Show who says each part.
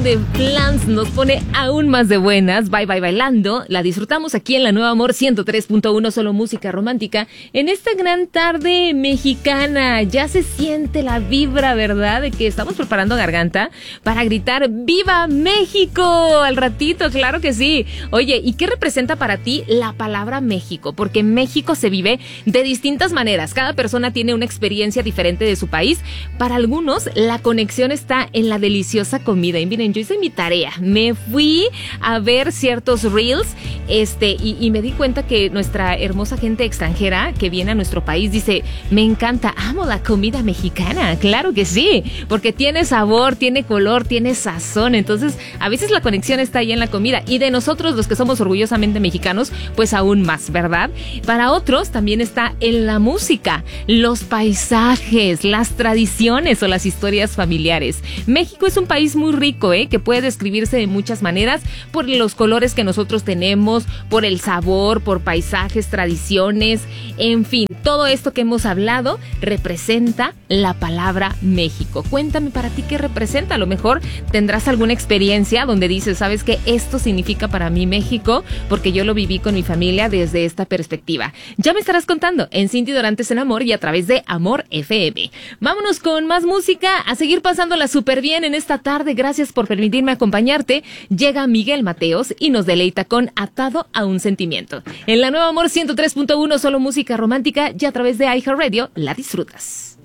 Speaker 1: de Flans nos pone aún más de buenas. Bye Bye Bailando. La disfrutamos aquí en la Nueva Amor 103.1, solo música romántica. En esta gran tarde mexicana ya se siente la vibra, ¿verdad? De que estamos preparando garganta para gritar ¡Viva México! Al ratito, claro que sí. Oye, ¿y qué representa para ti la palabra México? Porque México se vive de distintas maneras. Cada persona tiene una experiencia diferente de su país. Para algunos, la conexión está en la deliciosa comida. Y miren, yo hice mi tarea. Me fui a ver ciertos reels, y me di cuenta que nuestra hermosa gente extranjera que viene a nuestro país dice, me encanta, amo la comida mexicana. Claro que sí, porque tiene sabor, tiene color, tiene sazón. Entonces, a veces la conexión está ahí en la comida. Y de nosotros, los que somos orgullosamente mexicanos, pues aún más, ¿verdad? Para otros también está en la música, los paisajes, las tradiciones o las historias familiares. México es un país muy rico, que puede describirse de muchas maneras por los colores que nosotros tenemos, por el sabor, por paisajes, tradiciones, en fin, todo esto que hemos hablado representa la palabra México. Cuéntame para ti qué representa. A lo mejor tendrás alguna experiencia donde dices, ¿sabes qué? Esto significa para mí México porque yo lo viví con mi familia desde esta perspectiva. Ya me estarás contando en Cinti Dorantes en Amor y a través de Amor FM. Vámonos con más música, a seguir pasándola súper bien en esta tarde. Gracias por permitirme acompañarte. Llega Miguel Mateos y nos deleita con Atado a un Sentimiento. En la Nueva Amor 103.1, solo música romántica, y a través de iHeartRadio la disfrutas.